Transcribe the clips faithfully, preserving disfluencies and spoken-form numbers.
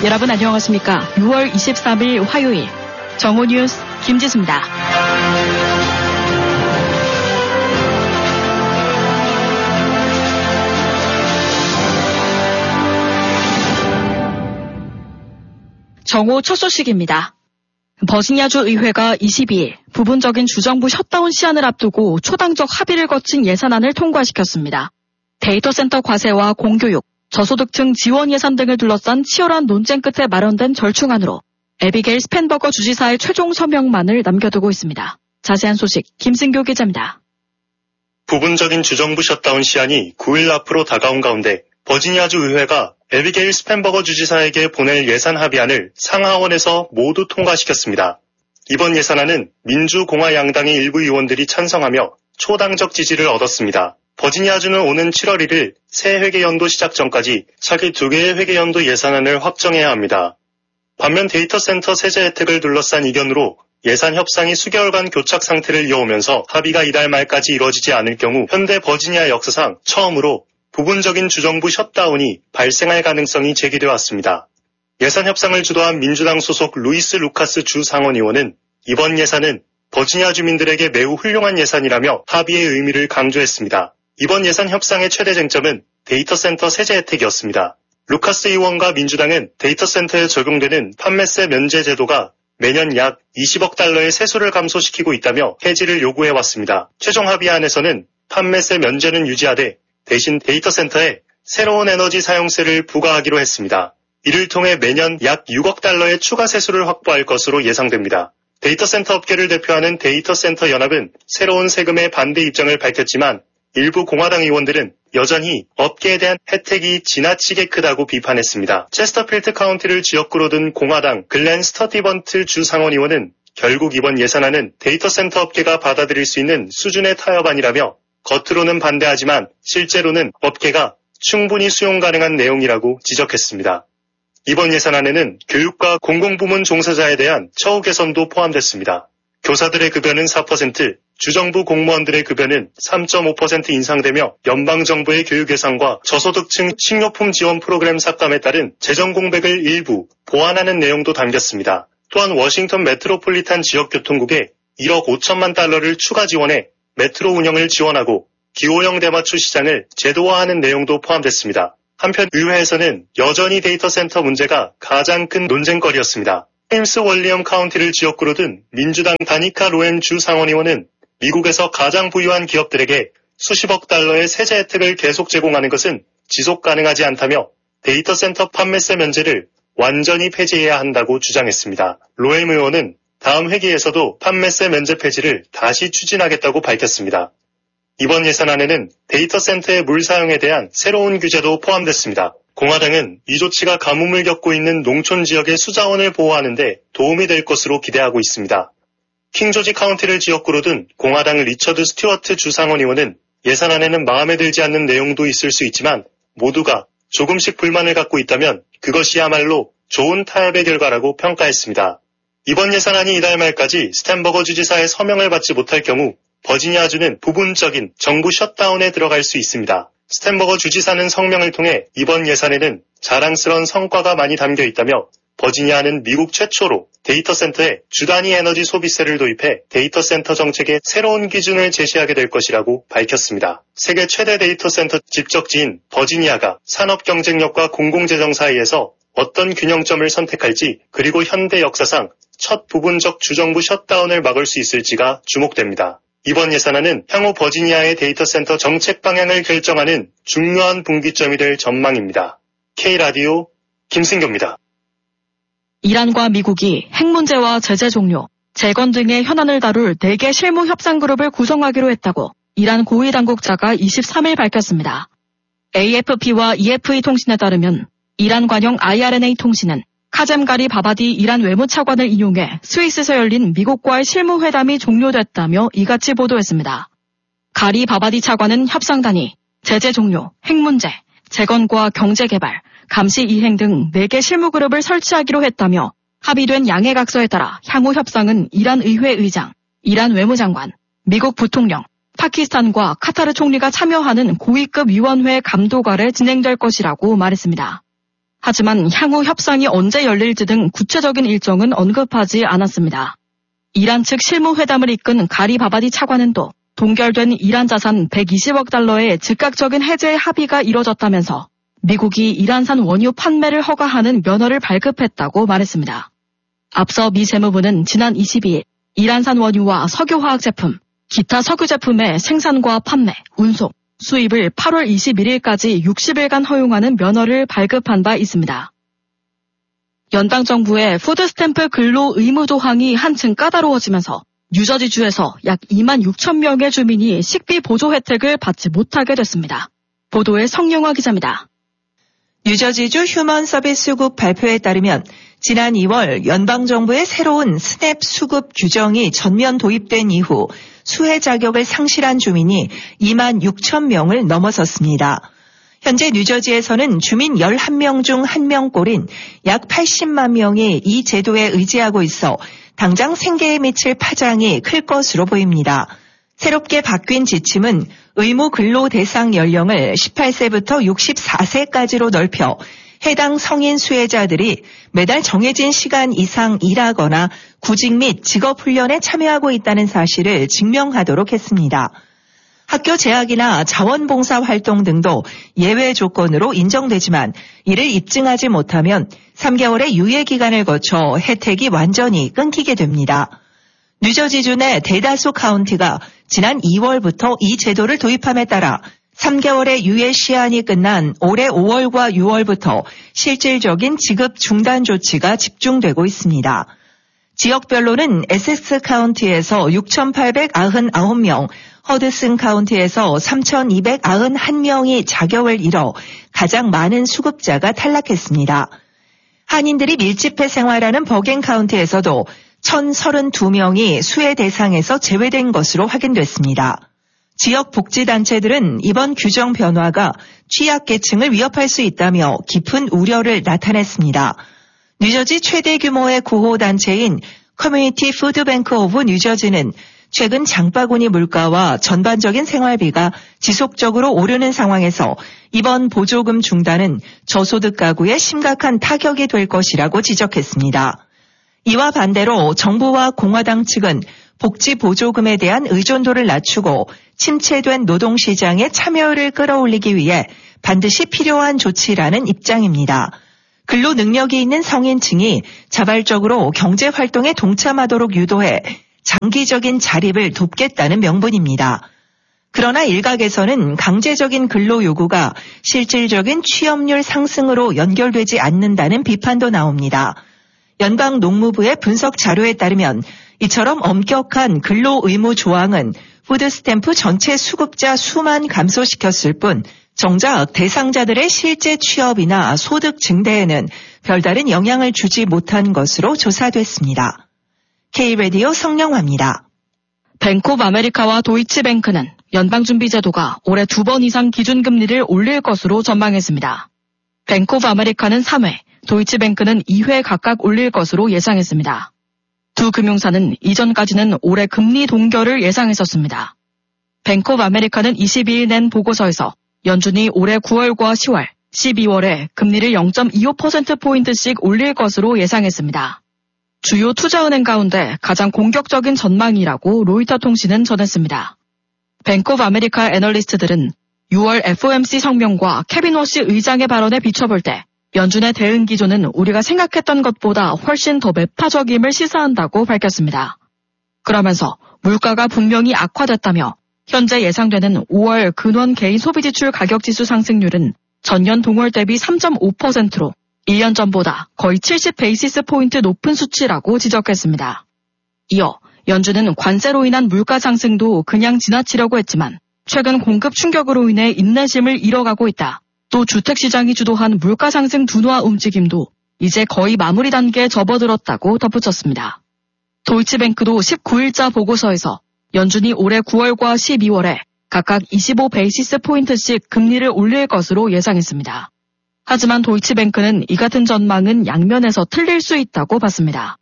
여러분 안녕하십니까? 유월 이십삼일 화요일 정오 뉴스 김지수입니다. 정오 첫 소식입니다. 버지니아주 의회가 이십이일 부분적인 주정부 셧다운 시한을 앞두고 초당적 합의를 거친 예산안을 통과시켰습니다. 데이터 센터 과세와 공교육, 저소득층 지원 예산 등을 둘러싼 치열한 논쟁 끝에 마련된 절충안으로 에비게일 스펜버거 주지사의 최종 서명만을 남겨두고 있습니다. 자세한 소식 김승교 기자입니다. 부분적인 주정부 셧다운 시한이 구일 앞으로 다가온 가운데 버지니아주 의회가 에비게일 스펜버거 주지사에게 보낼 예산 합의안을 상하원에서 모두 통과시켰습니다. 이번 예산안은 민주공화 양당의 일부 의원들이 찬성하며 초당적 지지를 얻었습니다. 버지니아주는 오는 칠월 일일 새 회계연도 시작 전까지 차기 두 개의 회계연도 예산안을 확정해야 합니다. 반면 데이터 센터 세제 혜택을 둘러싼 이견으로 예산 협상이 수개월간 교착 상태를 이어오면서 합의가 이달 말까지 이뤄지지 않을 경우 현대 버지니아 역사상 처음으로 부분적인 주정부 셧다운이 발생할 가능성이 제기되어 왔습니다. 예산 협상을 주도한 민주당 소속 루이스 루카스 주 상원의원은 이번 예산은 버지니아 주민들에게 매우 훌륭한 예산이라며 합의의 의미를 강조했습니다. 이번 예산 협상의 최대 쟁점은 데이터 센터 세제 혜택이었습니다. 루카스 의원과 민주당은 데이터 센터에 적용되는 판매세 면제 제도가 매년 약 이십억 달러의 세수를 감소시키고 있다며 해지를 요구해왔습니다. 최종 합의안에서는 판매세 면제는 유지하되 대신 데이터 센터에 새로운 에너지 사용세를 부과하기로 했습니다. 이를 통해 매년 약 육억 달러의 추가 세수를 확보할 것으로 예상됩니다. 데이터 센터 업계를 대표하는 데이터 센터 연합은 새로운 세금에 반대 입장을 밝혔지만 일부 공화당 의원들은 여전히 업계에 대한 혜택이 지나치게 크다고 비판했습니다. 체스터필드 카운티를 지역구로 둔 공화당 글렌 스터디번트 주 상원의원은 결국 이번 예산안은 데이터 센터 업계가 받아들일 수 있는 수준의 타협안이라며 겉으로는 반대하지만 실제로는 업계가 충분히 수용 가능한 내용이라고 지적했습니다. 이번 예산안에는 교육과 공공부문 종사자에 대한 처우 개선도 포함됐습니다. 교사들의 급여는 사 퍼센트, 주정부 공무원들의 급여는 삼 점 오 퍼센트 인상되며 연방정부의 교육 예산과 저소득층 식료품 지원 프로그램 삭감에 따른 재정 공백을 일부 보완하는 내용도 담겼습니다. 또한 워싱턴 메트로폴리탄 지역교통국에 일억 오천만 달러를 추가 지원해 메트로 운영을 지원하고 기호형 대마초 시장을 제도화하는 내용도 포함됐습니다. 한편 의회에서는 여전히 데이터 센터 문제가 가장 큰 논쟁거리였습니다. 헤임스 월리엄 카운티를 지역구로 둔 민주당 다니카 로엔 주 상원의원은 미국에서 가장 부유한 기업들에게 수십억 달러의 세제 혜택을 계속 제공하는 것은 지속 가능하지 않다며 데이터 센터 판매세 면제를 완전히 폐지해야 한다고 주장했습니다. 로엠 의원은 다음 회기에서도 판매세 면제 폐지를 다시 추진하겠다고 밝혔습니다. 이번 예산안에는 데이터 센터의 물 사용에 대한 새로운 규제도 포함됐습니다. 공화당은 이 조치가 가뭄을 겪고 있는 농촌 지역의 수자원을 보호하는 데 도움이 될 것으로 기대하고 있습니다. 킹조지 카운티를 지역구로 둔 공화당 리처드 스튜어트 주 상원의원은 예산안에는 마음에 들지 않는 내용도 있을 수 있지만 모두가 조금씩 불만을 갖고 있다면 그것이야말로 좋은 타협의 결과라고 평가했습니다. 이번 예산안이 이달 말까지 스펜버거 주지사의 서명을 받지 못할 경우 버지니아주는 부분적인 정부 셧다운에 들어갈 수 있습니다. 스펜버거 주지사는 성명을 통해 이번 예산에는 자랑스러운 성과가 많이 담겨 있다며 버지니아는 미국 최초로 데이터 센터에 주 단위 에너지 소비세를 도입해 데이터 센터 정책의 새로운 기준을 제시하게 될 것이라고 밝혔습니다. 세계 최대 데이터 센터 집적지인 버지니아가 산업 경쟁력과 공공재정 사이에서 어떤 균형점을 선택할지 그리고 현대 역사상 첫 부분적 주정부 셧다운을 막을 수 있을지가 주목됩니다. 이번 예산안은 향후 버지니아의 데이터 센터 정책 방향을 결정하는 중요한 분기점이 될 전망입니다. K라디오 김승교입니다. 이란과 미국이 핵 문제와 제재 종료, 재건 등의 현안을 다룰 네 개 실무 협상 그룹을 구성하기로 했다고 이란 고위 당국자가 이십삼일 밝혔습니다. 에이에프피와 이에프이 통신에 따르면 이란 관영 아이알엔에이 통신은 카젬 가리 바바디 이란 외무차관을 인용해 스위스에서 열린 미국과의 실무회담이 종료됐다며 이같이 보도했습니다. 가리 바바디 차관은 협상단이 제재 종료, 핵 문제, 재건과 경제개발, 감시 이행 등 네 개 실무그룹을 설치하기로 했다며 합의된 양해각서에 따라 향후 협상은 이란 의회 의장, 이란 외무장관, 미국 부통령, 파키스탄과 카타르 총리가 참여하는 고위급 위원회 감독 아래 진행될 것이라고 말했습니다. 하지만 향후 협상이 언제 열릴지 등 구체적인 일정은 언급하지 않았습니다. 이란 측 실무회담을 이끈 가리 바바디 차관은 또 동결된 이란 자산 백이십억 달러의 즉각적인 해제 합의가 이뤄졌다면서 미국이 이란산 원유 판매를 허가하는 면허를 발급했다고 말했습니다. 앞서 미 재무부는 지난 이십이일 이란산 원유와 석유화학 제품, 기타 석유 제품의 생산과 판매, 운송, 수입을 팔월 이십일일까지 육십일간 허용하는 면허를 발급한 바 있습니다. 연방정부의 푸드스탬프 근로 의무 조항이 한층 까다로워지면서 뉴저지주에서 약 이만 육천 명의 주민이 식비 보조 혜택을 받지 못하게 됐습니다. 보도에 성영화 기자입니다. 뉴저지주 휴먼 서비스국 발표에 따르면 지난 이월 연방정부의 새로운 스냅 수급 규정이 전면 도입된 이후 수혜 자격을 상실한 주민이 이만 육천 명을 넘어섰습니다. 현재 뉴저지에서는 주민 열한 명 중 한 명꼴인 약 팔십만 명이 이 제도에 의지하고 있어 당장 생계에 미칠 파장이 클 것으로 보입니다. 새롭게 바뀐 지침은 의무 근로 대상 연령을 십팔 세부터 육십사 세까지로 넓혀 해당 성인 수혜자들이 매달 정해진 시간 이상 일하거나 구직 및 직업훈련에 참여하고 있다는 사실을 증명하도록 했습니다. 학교 재학이나 자원봉사 활동 등도 예외 조건으로 인정되지만 이를 입증하지 못하면 삼 개월의 유예 기간을 거쳐 혜택이 완전히 끊기게 됩니다. 뉴저지주 내 대다수 카운티가 지난 이월부터 이 제도를 도입함에 따라 삼 개월의 유예 시한이 끝난 올해 오월과 유월부터 실질적인 지급 중단 조치가 집중되고 있습니다. 지역별로는 에섹스 카운티에서 육천팔백구십구 명, 허드슨 카운티에서 삼천이백구십일 명이 자격을 잃어 가장 많은 수급자가 탈락했습니다. 한인들이 밀집해 생활하는 버겐 카운티에서도 천삼십이 명이 수혜 대상에서 제외된 것으로 확인됐습니다. 지역 복지단체들은 이번 규정 변화가 취약계층을 위협할 수 있다며 깊은 우려를 나타냈습니다. 뉴저지 최대 규모의 구호단체인 커뮤니티 푸드뱅크 오브 뉴저지는 최근 장바구니 물가와 전반적인 생활비가 지속적으로 오르는 상황에서 이번 보조금 중단은 저소득 가구에 심각한 타격이 될 것이라고 지적했습니다. 이와 반대로 정부와 공화당 측은 복지 보조금에 대한 의존도를 낮추고 침체된 노동시장의 참여율을 끌어올리기 위해 반드시 필요한 조치라는 입장입니다. 근로 능력이 있는 성인층이 자발적으로 경제활동에 동참하도록 유도해 장기적인 자립을 돕겠다는 명분입니다. 그러나 일각에서는 강제적인 근로 요구가 실질적인 취업률 상승으로 연결되지 않는다는 비판도 나옵니다. 연방 농무부의 분석 자료에 따르면 이처럼 엄격한 근로 의무 조항은 푸드스탬프 전체 수급자 수만 감소시켰을 뿐 정작 대상자들의 실제 취업이나 소득 증대에는 별다른 영향을 주지 못한 것으로 조사됐습니다. K-라디오 성영화입니다. 뱅크 오브 아메리카와 도이치뱅크는 연방준비제도가 올해 두 번 이상 기준금리를 올릴 것으로 전망했습니다. 뱅크 오브 아메리카는 삼 회, 도이치뱅크는 이 회 각각 올릴 것으로 예상했습니다. 두 금융사는 이전까지는 올해 금리 동결을 예상했었습니다. 뱅크 오브 아메리카는 이십이일 낸 보고서에서 연준이 올해 구월과 시월, 십이월에 금리를 영 점 이오 퍼센트포인트씩 올릴 것으로 예상했습니다. 주요 투자은행 가운데 가장 공격적인 전망이라고 로이터 통신은 전했습니다. 뱅크 오브 아메리카 애널리스트들은 유월 에프오엠씨 성명과 케빈 워시 의장의 발언에 비춰볼 때 연준의 대응 기조는 우리가 생각했던 것보다 훨씬 더 매파적임을 시사한다고 밝혔습니다. 그러면서 물가가 분명히 악화됐다며 현재 예상되는 오월 근원 개인 소비지출 가격지수 상승률은 전년 동월 대비 삼 점 오 퍼센트로 일 년 전보다 거의 칠십 베이시스 포인트 높은 수치라고 지적했습니다. 이어 연준은 관세로 인한 물가 상승도 그냥 지나치려고 했지만 최근 공급 충격으로 인해 인내심을 잃어가고 있다. 또 주택시장이 주도한 물가 상승 둔화 움직임도 이제 거의 마무리 단계에 접어들었다고 덧붙였습니다. 도이치뱅크도 십구일자 보고서에서 연준이 올해 구월과 십이월에 각각 이십오 베이시스 포인트씩 금리를 올릴 것으로 예상했습니다. 하지만 도이치뱅크는 이 같은 전망은 양면에서 틀릴 수 있다고 봤습니다.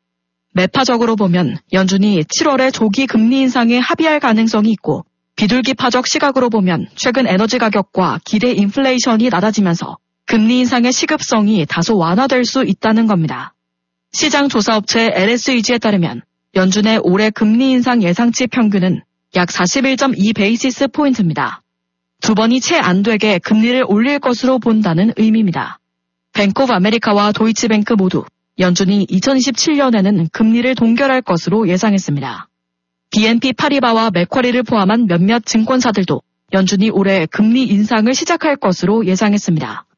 매파적으로 보면 연준이 칠월에 조기 금리 인상에 합의할 가능성이 있고 비둘기파적 시각으로 보면 최근 에너지 가격과 기대 인플레이션이 낮아지면서 금리 인상의 시급성이 다소 완화될 수 있다는 겁니다. 시장 조사업체 엘에스이지에 따르면 연준의 올해 금리 인상 예상치 평균은 약 사십일 점 이 베이시스 포인트입니다. 두 번이 채 안 되게 금리를 올릴 것으로 본다는 의미입니다. 뱅크 오브 아메리카와 도이치뱅크 모두 연준이 이천이십칠 년에는 금리를 동결할 것으로 예상했습니다. 비엔피 파리바와 맥쿼리를 포함한 몇몇 증권사들도 연준이 올해 금리 인상을 시작할 것으로 예상했습니다.